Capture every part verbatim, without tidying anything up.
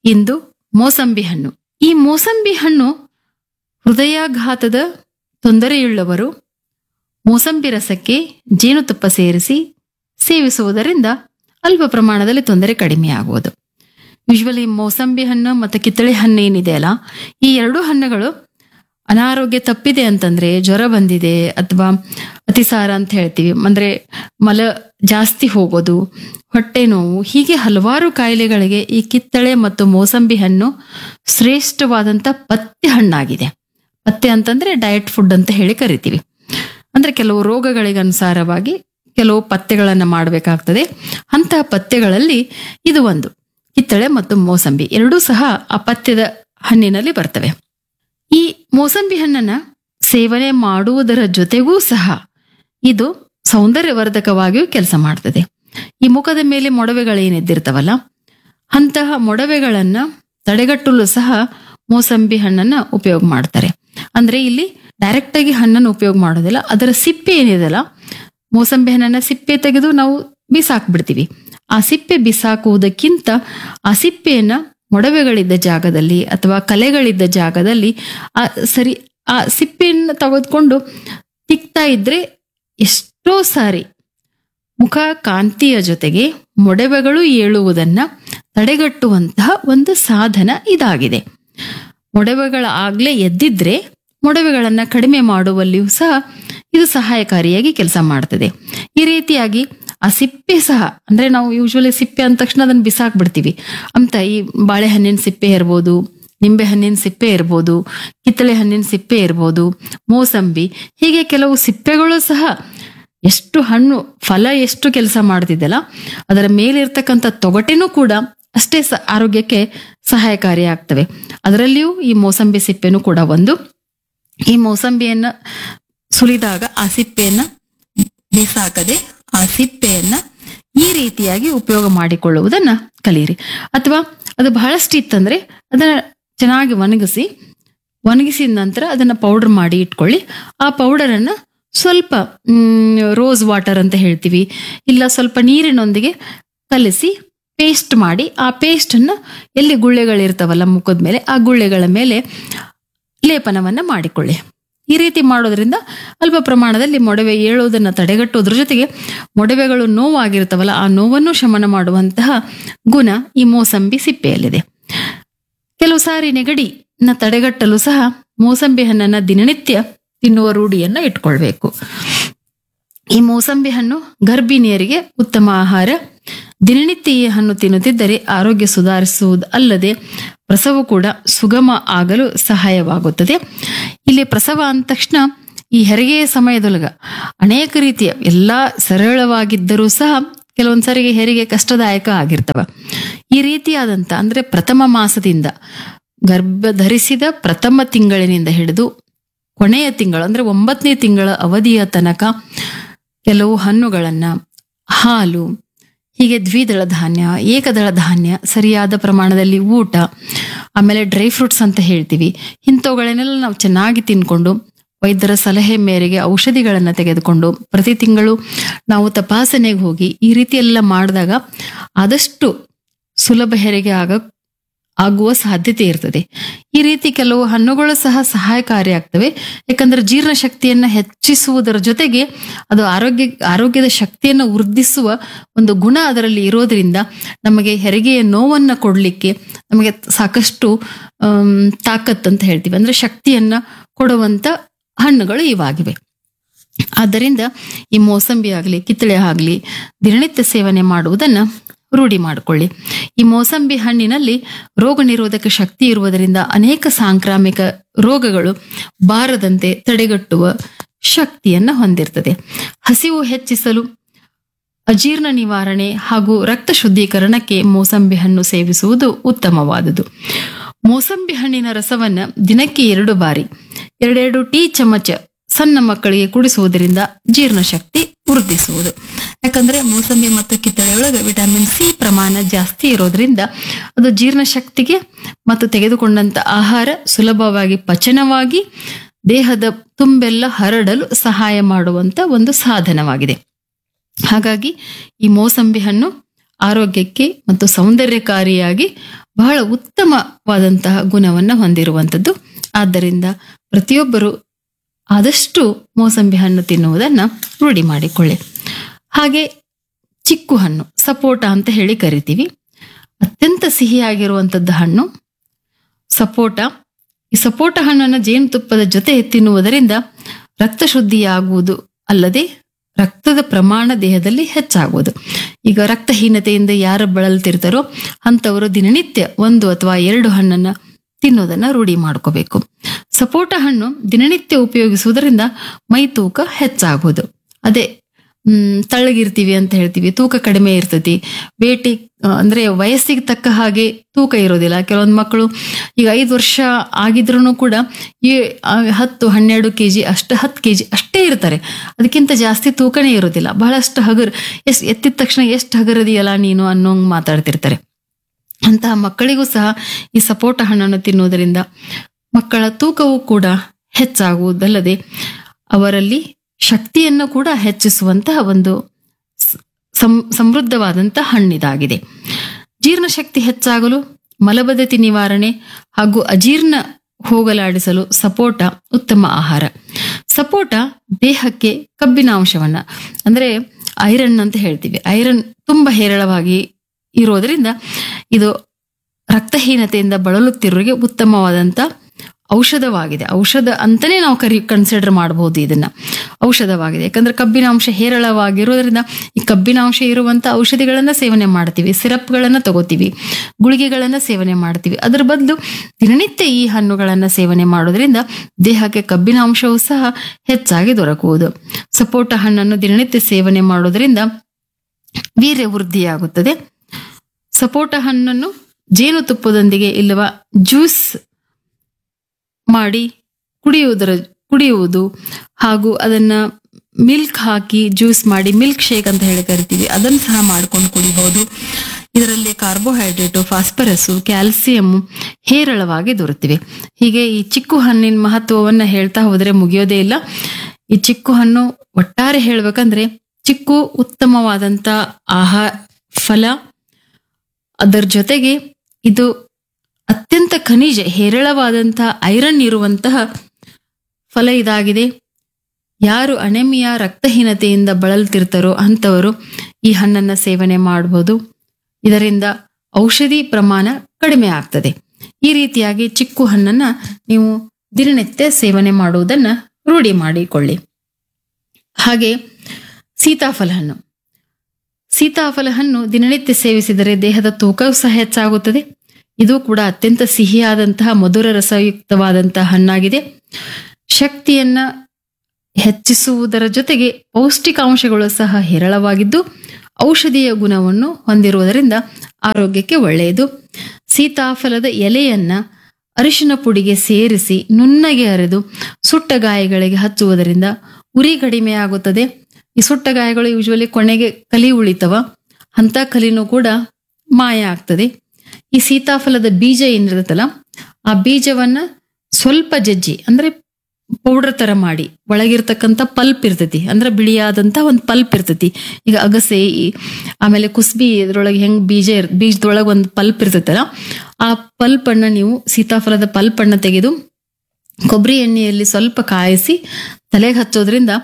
ಇಂದು ಮೋಸಂಬಿ ಹಣ್ಣು. ಈ ಮೋಸಂಬಿ ಹಣ್ಣು ಹೃದಯಾಘಾತದ ತೊಂದರೆಯುಳ್ಳವರು ಮೋಸಂಬಿ ರಸಕ್ಕೆ ಜೇನುತುಪ್ಪ ಸೇರಿಸಿ ಸೇವಿಸುವುದರಿಂದ ಅಲ್ಪ ಪ್ರಮಾಣದಲ್ಲಿ ತೊಂದರೆ ಕಡಿಮೆಯಾಗುವುದು. ಯೂಶ್ವಲಿ ಮೋಸಂಬಿ ಹಣ್ಣು ಮತ್ತು ಕಿತ್ತಳೆ ಹಣ್ಣು ಏನಿದೆ ಅಲ್ಲ, ಈ ಎರಡು ಹಣ್ಣುಗಳು ಅನಾರೋಗ್ಯ ತಪ್ಪಿದೆ ಅಂತಂದ್ರೆ, ಜ್ವರ ಬಂದಿದೆ ಅಥವಾ ಅತಿಸಾರ ಅಂತ ಹೇಳ್ತೀವಿ, ಅಂದ್ರೆ ಮಲ ಜಾಸ್ತಿ ಹೋಗೋದು, ಹೊಟ್ಟೆ ನೋವು, ಹೀಗೆ ಹಲವಾರು ಕಾಯಿಲೆಗಳಿಗೆ ಈ ಕಿತ್ತಳೆ ಮತ್ತು ಮೋಸಂಬಿ ಹಣ್ಣು ಶ್ರೇಷ್ಠವಾದಂತ ಪಥ್ಯ ಹಣ್ಣಾಗಿದೆ. ಪಥ್ಯ ಅಂತಂದ್ರೆ ಡಯಟ್ ಫುಡ್ ಅಂತ ಹೇಳಿ ಕರಿತೀವಿ. ಅಂದ್ರೆ ಕೆಲವು ರೋಗಗಳಿಗೆ ಅನುಸಾರವಾಗಿ ಕೆಲವು ಪಥ್ಯಗಳನ್ನ ಮಾಡಬೇಕಾಗ್ತದೆ. ಅಂತಹ ಪಥ್ಯಗಳಲ್ಲಿ ಇದು ಒಂದು. ಕಿತ್ತಳೆ ಮತ್ತು ಮೋಸಂಬಿ ಎರಡೂ ಸಹ ಆ ಪಥ್ಯದ ಹಣ್ಣಿನಲ್ಲಿ ಬರ್ತವೆ. ಈ ಮೋಸಂಬಿ ಹಣ್ಣನ್ನ ಸೇವನೆ ಮಾಡುವುದರ ಜೊತೆಗೂ ಸಹ ಇದು ಸೌಂದರ್ಯವರ್ಧಕವಾಗಿಯೂ ಕೆಲಸ ಮಾಡ್ತದೆ. ಈ ಮುಖದ ಮೇಲೆ ಮೊಡವೆಗಳೇನಿದ್ದಿರ್ತಾವಲ್ಲ, ಅಂತಹ ಮೊಡವೆಗಳನ್ನ ತಡೆಗಟ್ಟಲು ಸಹ ಮೋಸಂಬಿ ಹಣ್ಣನ್ನ ಉಪಯೋಗ ಮಾಡ್ತಾರೆ. ಅಂದ್ರೆ ಇಲ್ಲಿ ಡೈರೆಕ್ಟ್ ಆಗಿ ಹಣ್ಣನ್ನು ಉಪಯೋಗ ಮಾಡೋದಿಲ್ಲ, ಅದರ ಸಿಪ್ಪೆ ಏನಿದೆಲ್ಲ, ಮೋಸಂಬಿ ಹಣ್ಣನ್ನ ಸಿಪ್ಪೆ ತೆಗೆದು ನಾವು ಬಿಸಾಕ್ಬಿಡ್ತೀವಿ. ಆ ಸಿಪ್ಪೆ ಬಿಸಾಕುವುದಕ್ಕಿಂತ ಆ ಸಿಪ್ಪೆಯನ್ನ ಮೊಡವೆಗಳಿದ್ದ ಜಾಗದಲ್ಲಿ ಅಥವಾ ಕಲೆಗಳಿದ್ದ ಜಾಗದಲ್ಲಿ ಆ ಸರಿ ಆ ಸಿಪ್ಪೆಯನ್ನು ತೆಗೆದುಕೊಂಡು ತಿಕ್ತಾ ಇದ್ರೆ ಎಷ್ಟೋ ಸಾರಿ ಮುಖ ಕಾಂತಿಯ ಜೊತೆಗೆ ಮೊಡವೆಗಳು ಏಳುವುದನ್ನ ತಡೆಗಟ್ಟುವಂತಹ ಒಂದು ಸಾಧನ ಇದಾಗಿದೆ. ಮೊಡವೆಗಳ ಆಗ್ಲೇ ಎದ್ದಿದ್ರೆ ಮೊಡವೆಗಳನ್ನ ಕಡಿಮೆ ಮಾಡುವಲ್ಲಿಯೂ ಸಹ ಇದು ಸಹಾಯಕಾರಿಯಾಗಿ ಕೆಲಸ ಮಾಡ್ತದೆ. ಈ ರೀತಿಯಾಗಿ ಆ ಸಿಪ್ಪೆ ಸಹ, ಅಂದ್ರೆ ನಾವು ಯೂಶ್ವಲಿ ಸಿಪ್ಪೆ ಅಂದ ತಕ್ಷಣ ಅದನ್ನ ಬಿಸಾಕ್ಬಿಡ್ತೀವಿ ಅಂತ, ಈ ಬಾಳೆಹಣ್ಣಿನ ಸಿಪ್ಪೆ ಇರ್ಬೋದು, ನಿಂಬೆ ಹಣ್ಣಿನ ಸಿಪ್ಪೆ ಇರ್ಬೋದು, ಕಿತ್ತಳೆ ಹಣ್ಣಿನ ಸಿಪ್ಪೆ ಇರ್ಬೋದು, ಮೋಸಂಬಿ, ಹೀಗೆ ಕೆಲವು ಸಿಪ್ಪೆಗಳು ಸಹ ಎಷ್ಟು ಹಣ್ಣು ಫಲ ಎಷ್ಟು ಕೆಲಸ ಮಾಡ್ತಿದ್ದಲ್ಲ, ಅದರ ಮೇಲಿರ್ತಕ್ಕಂಥ ತೊಗಟೆನೂ ಕೂಡ ಅಷ್ಟೇ ಸ ಆರೋಗ್ಯಕ್ಕೆ ಸಹಾಯಕಾರಿಯಾಗ್ತವೆ. ಅದರಲ್ಲಿಯೂ ಈ ಮೋಸಂಬಿ ಸಿಪ್ಪೆನೂ ಕೂಡ ಒಂದು. ಈ ಮೋಸಂಬಿಯನ್ನ ಸುಲಿದಾಗ ಆ ಸಿಪ್ಪೆಯನ್ನ ಬಿಸಾಕದೆ ಆ ಸಿಪ್ಪೆಯನ್ನ ಈ ರೀತಿಯಾಗಿ ಉಪಯೋಗ ಮಾಡಿಕೊಳ್ಳುವುದನ್ನ ಕಲೀರಿ. ಅಥವಾ ಅದು ಬಹಳಷ್ಟು ಇತ್ತಂದ್ರೆ ಅದನ್ನ ಚೆನ್ನಾಗಿ ಒಣಗಿಸಿ ಒಣಗಿಸಿದ ನಂತರ ಅದನ್ನ ಪೌಡರ್ ಮಾಡಿ ಇಟ್ಕೊಳ್ಳಿ. ಆ ಪೌಡರನ್ನ ಸ್ವಲ್ಪ ರೋಸ್ ವಾಟರ್ ಅಂತ ಹೇಳ್ತೀವಿ, ಇಲ್ಲ ಸ್ವಲ್ಪ ನೀರಿನೊಂದಿಗೆ ಕಲಿಸಿ ಪೇಸ್ಟ್ ಮಾಡಿ ಆ ಪೇಸ್ಟ್ ಅನ್ನ ಎಲ್ಲಿ ಗುಳ್ಳೆಗಳಿರ್ತಾವಲ್ಲ ಮುಖದ ಮೇಲೆ, ಆ ಗುಳ್ಳೆಗಳ ಮೇಲೆ ಲೇಪನವನ್ನ ಮಾಡಿಕೊಳ್ಳಿ. ಈ ರೀತಿ ಮಾಡೋದ್ರಿಂದ ಅಲ್ಪ ಪ್ರಮಾಣದಲ್ಲಿ ಮೊಡವೆ ಏಳುವುದನ್ನು ತಡೆಗಟ್ಟುವುದ್ರ ಜೊತೆಗೆ ಮೊಡವೆಗಳು ನೋವಾಗಿರ್ತಾವಲ್ಲ, ಆ ನೋವನ್ನು ಶಮನ ಮಾಡುವಂತಹ ಗುಣ ಈ ಮೋಸಂಬಿ ಸಿಪ್ಪೆಯಲ್ಲಿದೆ. ಕೆಲವು ಸಾರಿ ನೆಗಡಿನ ತಡೆಗಟ್ಟಲು ಸಹ ಮೋಸಂಬಿ ಹಣ್ಣನ್ನ ದಿನನಿತ್ಯ ತಿನ್ನುವ ರೂಢಿಯನ್ನ ಇಟ್ಕೊಳ್ಬೇಕು. ಈ ಮೋಸಂಬಿ ಹಣ್ಣು ಗರ್ಭಿಣಿಯರಿಗೆ ಉತ್ತಮ ಆಹಾರ. ದಿನನಿತ್ಯ ಈ ಹಣ್ಣು ತಿನ್ನುತ್ತಿದ್ದರೆ ಆರೋಗ್ಯ ಸುಧಾರಿಸುವುದು ಅಲ್ಲದೆ ಪ್ರಸವ ಕೂಡ ಸುಗಮ ಆಗಲು ಸಹಾಯವಾಗುತ್ತದೆ. ಇಲ್ಲಿ ಪ್ರಸವ ಅಂದ ತಕ್ಷಣ ಈ ಹೆರಿಗೆಯ ಸಮಯದೊಳಗ ಅನೇಕ ರೀತಿಯ ಎಲ್ಲಾ ಸರಳವಾಗಿದ್ದರೂ ಸಹ ಕೆಲವೊಂದ್ಸರಿಗೆ ಹೆರಿಗೆ ಕಷ್ಟದಾಯಕ ಆಗಿರ್ತವ. ಈ ರೀತಿಯಾದಂತ ಅಂದ್ರೆ ಪ್ರಥಮ ಮಾಸದಿಂದ ಗರ್ಭ ಧರಿಸಿದ ಪ್ರಥಮ ತಿಂಗಳಿನಿಂದ ಹಿಡಿದು ಕೊನೆಯ ತಿಂಗಳು ಅಂದ್ರೆ ಒಂಬತ್ತನೇ ತಿಂಗಳ ಅವಧಿಯ ತನಕ ಕೆಲವು ಹಣ್ಣುಗಳನ್ನ, ಹಾಲು, ಹೀಗೆ ದ್ವಿದಳ ಧಾನ್ಯ, ಏಕದಳ ಧಾನ್ಯ, ಸರಿಯಾದ ಪ್ರಮಾಣದಲ್ಲಿ ಊಟ, ಆಮೇಲೆ ಡ್ರೈ ಫ್ರೂಟ್ಸ್ ಅಂತ ಹೇಳ್ತೀವಿ, ಇಂಥವುಗಳನ್ನೆಲ್ಲ ನಾವು ಚೆನ್ನಾಗಿ ತಿನ್ಕೊಂಡು ವೈದ್ಯರ ಸಲಹೆ ಮೇರೆಗೆ ಔಷಧಿಗಳನ್ನ ತೆಗೆದುಕೊಂಡು ಪ್ರತಿ ತಿಂಗಳು ನಾವು ತಪಾಸಣೆಗೆ ಹೋಗಿ ಈ ರೀತಿ ಎಲ್ಲ ಮಾಡಿದಾಗ ಆದಷ್ಟು ಸುಲಭ ಹೆರಿಗೆ ಆಗ ಆಗುವ ಸಾಧ್ಯತೆ ಇರ್ತದೆ. ಈ ರೀತಿ ಕೆಲವು ಹಣ್ಣುಗಳು ಸಹ ಸಹಾಯಕಾರಿಯಾಗ್ತವೆ. ಯಾಕಂದ್ರೆ ಜೀರ್ಣ ಶಕ್ತಿಯನ್ನ ಹೆಚ್ಚಿಸುವುದರ ಜೊತೆಗೆ ಅದು ಆರೋಗ್ಯ ಆರೋಗ್ಯದ ಶಕ್ತಿಯನ್ನು ವೃದ್ಧಿಸುವ ಒಂದು ಗುಣ ಅದರಲ್ಲಿ ಇರೋದ್ರಿಂದ ನಮಗೆ ಹೆರಿಗೆಯ ನೋವನ್ನ ಕೊಡ್ಲಿಕ್ಕೆ ನಮಗೆ ಸಾಕಷ್ಟು ಅಹ್ ತಾಕತ್ ಅಂತ ಹೇಳ್ತೀವಿ, ಅಂದ್ರೆ ಶಕ್ತಿಯನ್ನ ಕೊಡುವಂತ ಹಣ್ಣುಗಳು ಇವಾಗಿವೆ. ಆದ್ದರಿಂದ ಈ ಮೋಸಂಬಿ ಆಗ್ಲಿ ಕಿತ್ತಳೆ ಆಗ್ಲಿ ದಿನನಿತ್ಯ ಸೇವನೆ ಮಾಡುವುದನ್ನ ರೂಢಿ ಮಾಡಿಕೊಳ್ಳಿ. ಈ ಮೋಸಂಬಿ ಹಣ್ಣಿನಲ್ಲಿ ರೋಗ ನಿರೋಧಕ ಶಕ್ತಿ ಇರುವುದರಿಂದ ಅನೇಕ ಸಾಂಕ್ರಾಮಿಕ ರೋಗಗಳು ಬಾರದಂತೆ ತಡೆಗಟ್ಟುವ ಶಕ್ತಿಯನ್ನ ಹೊಂದಿರ್ತದೆ. ಹಸಿವು ಹೆಚ್ಚಿಸಲು, ಅಜೀರ್ಣ ನಿವಾರಣೆ ಹಾಗೂ ರಕ್ತ ಶುದ್ಧೀಕರಣಕ್ಕೆ ಮೋಸಂಬಿ ಹಣ್ಣು ಸೇವಿಸುವುದು ಉತ್ತಮವಾದುದು. ಮೋಸಂಬಿ ಹಣ್ಣಿನ ರಸವನ್ನ ದಿನಕ್ಕೆ ಎರಡು ಬಾರಿ ಎರಡೆರಡು ಟೀ ಚಮಚ ಸಣ್ಣ ಮಕ್ಕಳಿಗೆ ಕುಡಿಸುವುದರಿಂದ ಜೀರ್ಣಶಕ್ತಿ ವೃದ್ಧಿಸುವುದು. ಯಾಕಂದ್ರೆ ಮೋಸಂಬಿ ಮತ್ತು ಕಿತ್ತಳೆಯೊಳಗೆ ವಿಟಮಿನ್ ಸಿ ಪ್ರಮಾಣ ಜಾಸ್ತಿ ಇರೋದ್ರಿಂದ ಅದು ಜೀರ್ಣಶಕ್ತಿಗೆ ಮತ್ತು ತೆಗೆದುಕೊಂಡಂತ ಆಹಾರ ಸುಲಭವಾಗಿ ಪಚನವಾಗಿ ದೇಹದ ತುಂಬೆಲ್ಲ ಹರಡಲು ಸಹಾಯ ಮಾಡುವಂತ ಒಂದು ಸಾಧನವಾಗಿದೆ. ಹಾಗಾಗಿ ಈ ಮೋಸಂಬಿ ಹಣ್ಣು ಆರೋಗ್ಯಕ್ಕೆ ಮತ್ತು ಸೌಂದರ್ಯಕಾರಿಯಾಗಿ ಬಹಳ ಉತ್ತಮವಾದಂತಹ ಗುಣವನ್ನು ಹೊಂದಿರುವಂಥದ್ದು. ಆದ್ದರಿಂದ ಪ್ರತಿಯೊಬ್ಬರು ಆದಷ್ಟು ಮೋಸಂಬಿ ಹಣ್ಣು ತಿನ್ನುವುದನ್ನ ರೂಢಿ ಮಾಡಿಕೊಳ್ಳಿ. ಹಾಗೆ ಚಿಕ್ಕು ಹಣ್ಣು, ಸಪೋಟ ಅಂತ ಹೇಳಿ ಕರಿತೀವಿ, ಅತ್ಯಂತ ಸಿಹಿಯಾಗಿರುವಂಥದ್ದು ಹಣ್ಣು ಸಪೋಟ. ಈ ಸಪೋಟ ಹಣ್ಣನ್ನು ಜೇನುತುಪ್ಪದ ಜೊತೆ ತಿನ್ನುವುದರಿಂದ ರಕ್ತ ಶುದ್ಧಿಯಾಗುವುದು ಅಲ್ಲದೆ ರಕ್ತದ ಪ್ರಮಾಣ ದೇಹದಲ್ಲಿ ಹೆಚ್ಚಾಗುವುದು. ಈಗ ರಕ್ತಹೀನತೆಯಿಂದ ಯಾರು ಬಳಲ್ತಿರ್ತಾರೋ ಅಂಥವರು ದಿನನಿತ್ಯ ಒಂದು ಅಥವಾ ಎರಡು ಹಣ್ಣನ್ನ ತಿನ್ನೋದನ್ನ ರೂಢಿ ಮಾಡ್ಕೋಬೇಕು. ಸಪೋಟ ಹಣ್ಣು ದಿನನಿತ್ಯ ಉಪಯೋಗಿಸುವುದರಿಂದ ಮೈ ತೂಕ ಹೆಚ್ಚಾಗುವುದು. ಅದೇ ಹ್ಮ್ ತಳ್ಳಗಿರ್ತೀವಿ ಅಂತ ಹೇಳ್ತೀವಿ, ತೂಕ ಕಡಿಮೆ ಇರ್ತತಿ, ವೇಟಿ ಅಂದ್ರೆ ವಯಸ್ಸಿಗೆ ತಕ್ಕ ಹಾಗೆ ತೂಕ ಇರೋದಿಲ್ಲ. ಕೆಲವೊಂದು ಮಕ್ಕಳು ಈಗ ಐದು ವರ್ಷ ಆಗಿದ್ರು ಕೂಡ ಈ ಹತ್ತು ಹನ್ನೆರಡು ಕೆ ಜಿ ಅಷ್ಟ ಹತ್ತು ಕೆ ಜಿ ಅಷ್ಟೇ ಇರ್ತಾರೆ, ಅದಕ್ಕಿಂತ ಜಾಸ್ತಿ ತೂಕನೇ ಇರೋದಿಲ್ಲ. ಬಹಳಷ್ಟು ಹಗರ್ ಎಸ್ ಎತ್ತಿದ ತಕ್ಷಣ ಎಷ್ಟು ಹಗರದಿಯಲ್ಲ ನೀನು ಅನ್ನೋಂಗ್ ಮಾತಾಡ್ತಿರ್ತಾರೆ. ಅಂತಹ ಮಕ್ಕಳಿಗೂ ಸಹ ಈ ಸಪೋಟ ಹಣ್ಣನ್ನು ತಿನ್ನುವುದರಿಂದ ಮಕ್ಕಳ ತೂಕವೂ ಕೂಡ ಹೆಚ್ಚಾಗುವುದಲ್ಲದೆ ಅವರಲ್ಲಿ ಶಕ್ತಿಯನ್ನು ಕೂಡ ಹೆಚ್ಚಿಸುವಂತಹ ಒಂದು ಸಮೃದ್ಧವಾದಂತಹ ಹಣ್ಣಿದಾಗಿದೆ. ಜೀರ್ಣಶಕ್ತಿ ಹೆಚ್ಚಾಗಲು, ಮಲಬದ್ಧತೆ ನಿವಾರಣೆ ಹಾಗೂ ಅಜೀರ್ಣ ಹೋಗಲಾಡಿಸಲು ಸಪೋಟ ಉತ್ತಮ ಆಹಾರ. ಸಪೋಟ ದೇಹಕ್ಕೆ ಕಬ್ಬಿನಾಂಶವನ್ನ ಅಂದ್ರೆ ಐರನ್ ಅಂತ ಹೇಳ್ತೀವಿ, ಐರನ್ ತುಂಬಾ ಹೇರಳವಾಗಿ ಇರೋದ್ರಿಂದ ಇದು ರಕ್ತಹೀನತೆಯಿಂದ ಬಳಲುತ್ತಿರೋರಿಗೆ ಉತ್ತಮವಾದಂತ ಔಷಧವಾಗಿದೆ. ಔಷಧ ಅಂತಾನೆ ನಾವು ಕರಿ ಕನ್ಸಿಡರ್ ಮಾಡಬಹುದು ಇದನ್ನ, ಔಷಧವಾಗಿದೆ. ಯಾಕಂದ್ರೆ ಕಬ್ಬಿನಾಂಶ ಹೇರಳವಾಗಿರೋದ್ರಿಂದ ಈ ಕಬ್ಬಿನಾಂಶ ಇರುವಂತ ಔಷಧಿಗಳನ್ನ ಸೇವನೆ ಮಾಡ್ತೀವಿ, ಸಿರಪ್ಗಳನ್ನ ತಗೋತೀವಿ, ಗುಳಿಗೆಗಳನ್ನ ಸೇವನೆ ಮಾಡ್ತೀವಿ. ಅದರ ಬದಲು ದಿನನಿತ್ಯ ಈ ಹಣ್ಣುಗಳನ್ನ ಸೇವನೆ ಮಾಡೋದ್ರಿಂದ ದೇಹಕ್ಕೆ ಕಬ್ಬಿನಾಂಶವೂ ಸಹ ಹೆಚ್ಚಾಗಿ ದೊರಕುವುದು. ಸಪೋಟ ಹಣ್ಣನ್ನು ದಿನನಿತ್ಯ ಸೇವನೆ ಮಾಡೋದ್ರಿಂದ ವೀರ್ಯ ವೃದ್ಧಿಯಾಗುತ್ತದೆ. ಸಪೋಟ ಹಣ್ಣನ್ನು ಜೇನುತುಪ್ಪದೊಂದಿಗೆ ಇಲ್ಲವ ಜ್ಯೂಸ್ ಮಾಡಿ ಕುಡಿಯುವುದರ ಕುಡಿಯುವುದು ಹಾಗೂ ಅದನ್ನ ಮಿಲ್ಕ್ ಹಾಕಿ ಜ್ಯೂಸ್ ಮಾಡಿ ಮಿಲ್ಕ್ ಶೇಕ್ ಅಂತ ಹೇಳಿ ಕರಿತೀವಿ, ಅದನ್ನು ಸಹ ಮಾಡ್ಕೊಂಡು ಕುಡಿಬಹುದು. ಇದರಲ್ಲಿ ಕಾರ್ಬೋಹೈಡ್ರೇಟು, ಫಾಸ್ಫರಸ್ಸು, ಕ್ಯಾಲ್ಸಿಯಂ ಹೇರಳವಾಗಿ ದೊರೆತಿವೆ. ಹೀಗೆ ಈ ಚಿಕ್ಕು ಹಣ್ಣಿನ ಮಹತ್ವವನ್ನ ಹೇಳ್ತಾ ಹೋದ್ರೆ ಮುಗಿಯೋದೇ ಇಲ್ಲ. ಈ ಚಿಕ್ಕು ಹಣ್ಣು ಒಟ್ಟಾರೆ ಹೇಳ್ಬೇಕಂದ್ರೆ ಚಿಕ್ಕು ಉತ್ತಮವಾದಂತ ಆಹಾರ ಫಲ, ಅದರ ಜೊತೆಗೆ ಇದು ಅತ್ಯಂತ ಖನಿಜ ಹೇರಳವಾದಂತಹ ಐರನ್ ಇರುವಂತಹ ಫಲ ಇದಾಗಿದೆ. ಯಾರು ಅನೆಮಿಯಾ ರಕ್ತಹೀನತೆಯಿಂದ ಬಳಲ್ತಿರ್ತಾರೋ ಅಂಥವರು ಈ ಹಣ್ಣನ್ನ ಸೇವನೆ ಮಾಡಬಹುದು. ಇದರಿಂದ ಔಷಧಿ ಪ್ರಮಾಣ ಕಡಿಮೆ ಆಗ್ತದೆ. ಈ ರೀತಿಯಾಗಿ ಚಿಕ್ಕು ಹಣ್ಣನ್ನ ನೀವು ದಿನನಿತ್ಯ ಸೇವನೆ ಮಾಡುವುದನ್ನ ರೂಢಿ ಮಾಡಿಕೊಳ್ಳಿ. ಹಾಗೆ ಸೀತಾಫಲ ಹಣ್ಣು, ಸೀತಾಫಲ ಹಣ್ಣು ದಿನನಿತ್ಯ ಸೇವಿಸಿದರೆ ದೇಹದ ತೂಕವೂ ಸಹ ಹೆಚ್ಚಾಗುತ್ತದೆ. ಇದು ಕೂಡ ಅತ್ಯಂತ ಸಿಹಿಯಾದಂತಹ ಮಧುರ ರಸಯುಕ್ತವಾದಂತಹ ಹಣ್ಣಾಗಿದೆ. ಶಕ್ತಿಯನ್ನ ಹೆಚ್ಚಿಸುವುದರ ಜೊತೆಗೆ ಪೌಷ್ಟಿಕಾಂಶಗಳು ಸಹ ಹೇರಳವಾಗಿದ್ದು ಔಷಧೀಯ ಗುಣವನ್ನು ಹೊಂದಿರುವುದರಿಂದ ಆರೋಗ್ಯಕ್ಕೆ ಒಳ್ಳೆಯದು. ಸೀತಾಫಲದ ಎಲೆಯನ್ನ ಅರಿಶಿನ ಪುಡಿಗೆ ಸೇರಿಸಿ ನುಣ್ಣಗೆ ಅರೆದು ಸುಟ್ಟ ಗಾಯಗಳಿಗೆ ಹಚ್ಚುವುದರಿಂದ ಉರಿ ಕಡಿಮೆ ಆಗುತ್ತದೆ. ಈ ಸುಟ್ಟ ಗಾಯಗಳು ಯೂಶುವಲಿ ಕೊನೆಗೆ ಕಲಿ ಉಳಿತವ, ಅಂತ ಕಲಿನೂ ಕೂಡ ಮಾಯ ಆಗ್ತದೆ. ಈ ಸೀತಾಫಲದ ಬೀಜ ಏನಿರುತ್ತಲ್ಲ, ಆ ಬೀಜವನ್ನ ಸ್ವಲ್ಪ ಜಜ್ಜಿ ಅಂದ್ರೆ ಪೌಡರ್ ತರ ಮಾಡಿ ಒಳಗಿರ್ತಕ್ಕಂಥ ಪಲ್ಪ್ ಇರ್ತೈತಿ, ಅಂದ್ರೆ ಬಿಳಿಯಾದಂತ ಒಂದು ಪಲ್ಪ್ ಇರ್ತೈತಿ. ಈಗ ಅಗಸೆ ಆಮೇಲೆ ಕುಸ್ಬಿ ಇದ್ರೊಳಗೆ ಹೆಂಗ್ ಬೀಜ ಇರ್ ಬೀಜದೊಳಗೆ ಒಂದು ಪಲ್ಪ್ ಇರ್ತೈತಲ್ಲ, ಆ ಪಲ್ಪ್ ಅನ್ನ ನೀವು ಸೀತಾಫಲದ ಪಲ್ಪ್ ಅನ್ನ ತೆಗೆದು ಕೊಬ್ಬರಿ ಎಣ್ಣೆಯಲ್ಲಿ ಸ್ವಲ್ಪ ಕಾಯಿಸಿ ತಲೆಗೆ ಹಚ್ಚೋದ್ರಿಂದ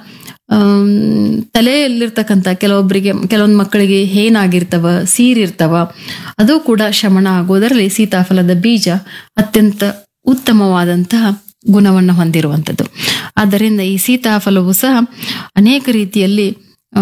ಅಹ್ ತಲೆಯಲ್ಲಿರ್ತಕ್ಕಂಥ ಕೆಲವೊಬ್ಬರಿಗೆ ಕೆಲವೊಂದು ಮಕ್ಕಳಿಗೆ ಹೇನಾಗಿರ್ತವ, ಸೀರಿರ್ತವ, ಅದು ಕೂಡ ಶಮನ ಆಗೋದರಲ್ಲಿ ಸೀತಾಫಲದ ಬೀಜ ಅತ್ಯಂತ ಉತ್ತಮವಾದಂತಹ ಗುಣವನ್ನು ಹೊಂದಿರುವಂಥದ್ದು. ಆದ್ದರಿಂದ ಈ ಸೀತಾಫಲವು ಸಹ ಅನೇಕ ರೀತಿಯಲ್ಲಿ ಆ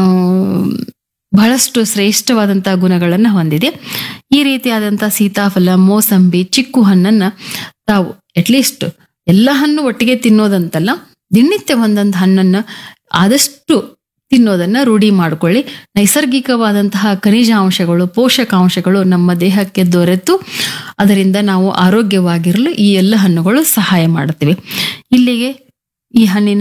ಬಹಳಷ್ಟು ಶ್ರೇಷ್ಠವಾದಂತಹ ಗುಣಗಳನ್ನು ಹೊಂದಿದೆ. ಈ ರೀತಿಯಾದಂತಹ ಸೀತಾಫಲ, ಮೋಸಂಬಿ, ಚಿಕ್ಕು ಹಣ್ಣನ್ನ ತಾವು ಅಟ್ಲೀಸ್ಟ್ ಎಲ್ಲ ಹಣ್ಣು ಒಟ್ಟಿಗೆ ತಿನ್ನೋದಂತಲ್ಲ, ದಿನನಿತ್ಯ ಒಂದೊಂದು ಹಣ್ಣನ್ನ ಆದಷ್ಟು ತಿನ್ನೋದನ್ನ ರೂಢಿ ಮಾಡ್ಕೊಳ್ಳಿ. ನೈಸರ್ಗಿಕವಾದಂತಹ ಖನಿಜಾಂಶಗಳು, ಪೋಷಕಾಂಶಗಳು ನಮ್ಮ ದೇಹಕ್ಕೆ ದೊರೆತು ಅದರಿಂದ ನಾವು ಆರೋಗ್ಯವಾಗಿರಲು ಈ ಎಲ್ಲ ಹಣ್ಣುಗಳು ಸಹಾಯ ಮಾಡುತ್ತವೆ. ಇಲ್ಲಿಗೆ ಈ ಹಣ್ಣಿನ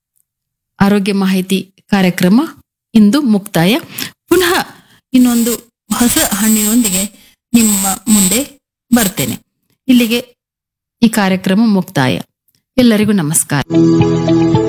ಆರೋಗ್ಯ ಮಾಹಿತಿ ಕಾರ್ಯಕ್ರಮ ಇಂದು ಮುಕ್ತಾಯ. ಪುನಃ ಇನ್ನೊಂದು ಹೊಸ ಹಣ್ಣಿನೊಂದಿಗೆ ನಿಮ್ಮ ಮುಂದೆ ಬರ್ತೇನೆ. ಇಲ್ಲಿಗೆ ಈ ಕಾರ್ಯಕ್ರಮ ಮುಕ್ತಾಯ. ಎಲ್ಲರಿಗೂ ನಮಸ್ಕಾರ.